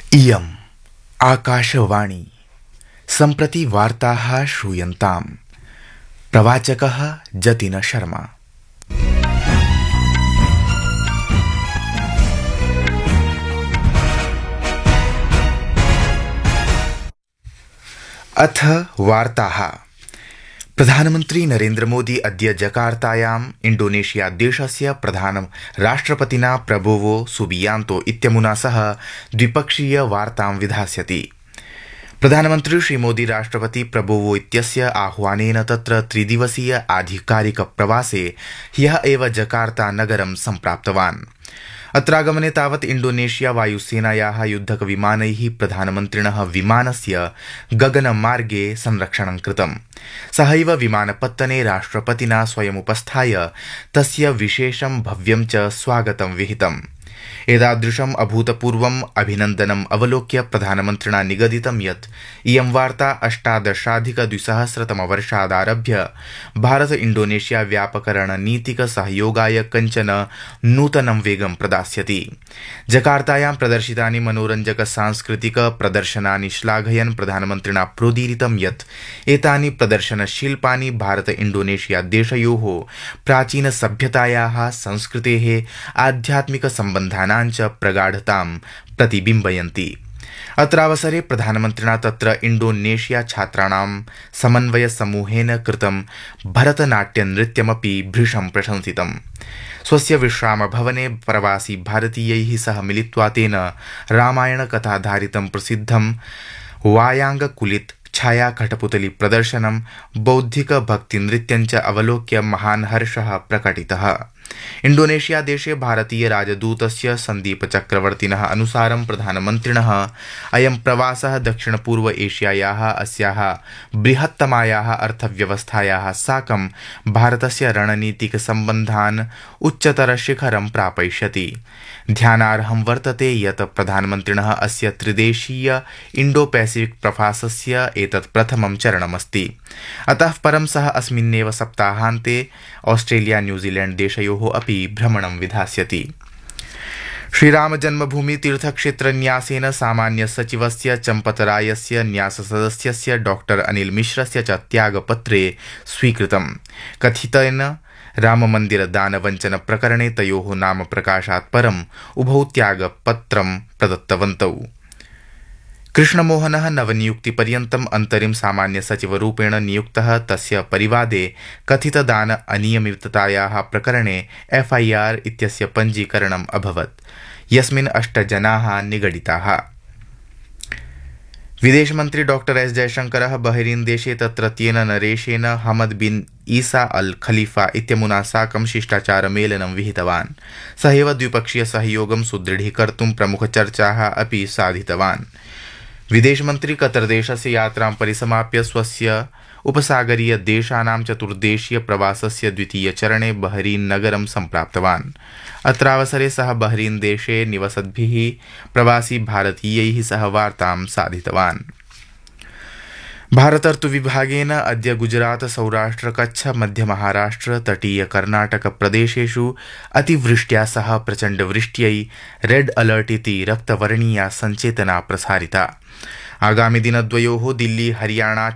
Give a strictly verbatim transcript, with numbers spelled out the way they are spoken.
इयम् आकाशवाणी सम्प्रति वार्ताः श्रूयन्ताम्। प्रवाचकः जतिन शर्मा। अथ वार्ताः। प्रधानमन्त्री नरेन्द्र मोदी अद्य जकार्तायाम् इण्डोनेशिया देशस्य प्रधान राष्ट्रपतिना प्रबोवो सुबियांतो इत्यमुना सह द्विपक्षीय वार्तां विधास्यति। प्रधानमन्त्री श्रीमोदी राष्ट्रपति प्रबोवो इत्यस्य आह्वानेन तत्र त्रिदिवसीय आधिकारिक प्रवासे ह्यः एव जकार्ता नगरं सम्प्राप्तवान्। अत्रागमने तावत् इण्डोनेशिया वायुसेनायाः युद्धक विमानैः प्रधानमन्त्रिणः विमानस्य गगनमार्गे संरक्षणं कृतम्। सहैव विमानपत्तने राष्ट्रपतिना स्वयमुपस्थाय तस्य विशेषं भव्यं च स्वागतं विहितम्। एतादृशम् अभूतपूर्वम् अभिनन्दनम् अवलोक्य प्रधानमन्त्रिणा निगदितं यत् इयं वार्ता अष्टादशाधिकद्विसहस्रतमवर्षादारभ्य भारत इण्डोनेशिया व्यापक रणनीतिक सहयोगाय कञ्चन नूतनं वेगं प्रदास्यति। जकार्तायां प्रदर्शितानि मनोरञ्जक सांस्कृतिक प्रदर्शनानि श्लाघयन् प्रधानमन्त्रिणा प्रोदीरितं यत् एतानि प्रदर्शनशिल्पानि भारत इण्डोनेशिया देशयोः प्राचीन सभ्यतायाः संस्कृतेः आध्यात्मिक सम्बन्धानां च प्रगाढतां प्रतिबिम्बयन्ति। अत्रावसरे प्रधानमन्त्रिणा तत्र इण्डोनेशिया छात्राणां समन्वय समूहेन कृतं भरतनाट्यनृत्यमपि भृशं प्रशंसितम्। स्वस्य विश्रामभवने प्रवासी भारतीयैः सह मिलित्वा तेन रामायणकथाधारितं प्रसिद्धं वायांगकुलित छाया कठपुतली प्रदर्शनं बौद्धिक भक्तिनृत्यं च अवलोक्य महान् हर्षः प्रकटितः। इण्डोनेशिया देशे भारतीय राजदूतस्य सन्दीप चक्रवर्तिनः अनुसारं प्रधानमन्त्रिणः अयं प्रवासः दक्षिणपूर्व एशियायाः अस्याः बृहत्तमायाः अर्थव्यवस्थायाः साकं भारतस्य रणनीतिक सम्बन्धान् उच्चतरशिखरं प्रापयिष्यति। ध्यानार्हं वर्तते यत् प्रधानमन्त्रिणः अस्य त्रिदेशीय इण्डो पैसिफिक प्रवासस्य एतत् प्रथमं चरणमस्ति। अतः परं सः अस्मिन्नेव सप्ताहान्ते ऑस्ट्रेलिया न्यूजीलैण्ड देशयोः अपि भ्रमणं विधास्यति। श्रीराम जन्मभूमि तीर्थक्षेत्र न्यासेन सामान्य सचिवस्य चम्पतरायस्य न्याससदस्यस्य डॉक्टर अनिल मिश्रस्य च त्यागपत्रे स्वीकृतम्। कथितेन राममन्दिर दानवञ्चन प्रकरणे तयोः नाम प्रकाशात् परम् उभौ त्यागपत्रं प्रदत्तवन्तौ। कृष्णमोहनः नवनियुक्तिपर्यन्तम् अन्तरिम सामान्य सचिवरूपेण नियुक्तः। तस्य परिवादे कथितदान अनियमिततायाः प्रकरणे एफआईआर इत्यस्य पञ्जीकरणम् अभवत्, यस्मिन् अष्ट जनाः निगडिताः। विदेशमन्त्री डॉक्टर एस जयशंकरः बहरीन देशे तत्रत्येन नरेशेन हमद बिन ईसा अल खलीफा इत्यमुना साकं शिष्टाचारमेलनं विहितवान्। सहैव द्विपक्षीय सहयोगं सुदृढीकर्तुं प्रमुखचर्चाः अपि साधितवान्। विदेशमन्त्री कतरदेशस्य यात्रां परिसमाप्य स्वस्य उपसागरीय देशानां चतुर्देशीय प्रवासस्य द्वितीय चरणे बहरीन नगरं सम्प्राप्तवान्। अत्रावसरे सः बहरीन देशे निवसद्भिः प्रवासी भारतीयैः सह वार्तां साधितवान्। भारतर्तुविभागेन अद्य गुजरात सौराष्ट्र कच्छ मध्य महाराष्ट्र तटीय कर्नाटक प्रदेशेषु अतिवृष्ट्या सह प्रचण्डवृष्ट्यै रेड अलर्ट इति रक्तवर्णीया सञ्चेतना प्रसारिता। आगामि दिनद्वयोः दिल्ली हरियाणा